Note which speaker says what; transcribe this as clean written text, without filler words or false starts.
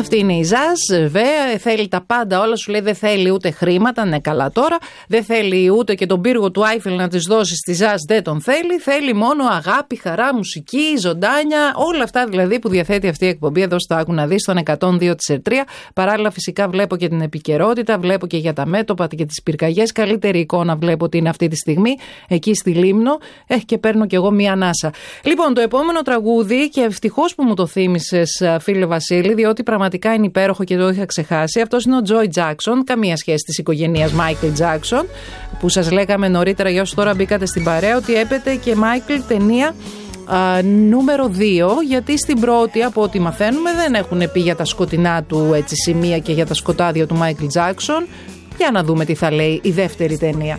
Speaker 1: Αυτή είναι η Ζαζ, βέβαια. Θέλει τα πάντα όλα. Σου λέει δεν θέλει ούτε χρήματα, ναι, καλά τώρα. Δεν θέλει ούτε και τον πύργο του Άιφελ να της δώσει στη Ζαζ, δεν τον θέλει. Θέλει μόνο αγάπη, χαρά, μουσική, ζωντάνια. Όλα αυτά δηλαδή που διαθέτει αυτή η εκπομπή εδώ στο Άκου να δεις, στον 102 της ΕΡΤΡΙΑ. Παράλληλα, φυσικά βλέπω και την επικαιρότητα, βλέπω και για τα μέτωπα και τις πυρκαγιές. Καλύτερη εικόνα βλέπω ότι είναι αυτή τη στιγμή εκεί στη Λίμνο. Και παίρνω κι εγώ μία ανάσα. Λοιπόν, το επόμενο τραγούδι, και ευτυχώς που μου το θύμισες, φίλε Βασίλη, διότι πραγματικά είναι υπέροχο και το είχα ξεχάσει. Αυτός είναι ο Τζόι Τζάκσον, καμία σχέση της οικογένειας Μάικλ Τζάκσον, που σας λέγαμε νωρίτερα για όσους τώρα μπήκατε στην παρέα ότι έπεται και Μάικλ ταινία νούμερο 2, γιατί στην πρώτη, από ό,τι μαθαίνουμε, δεν έχουν πει για τα σκοτεινά του έτσι σημεία και για τα σκοτάδια του Μάικλ Τζάκσον. Για να δούμε τι θα λέει η δεύτερη ταινία.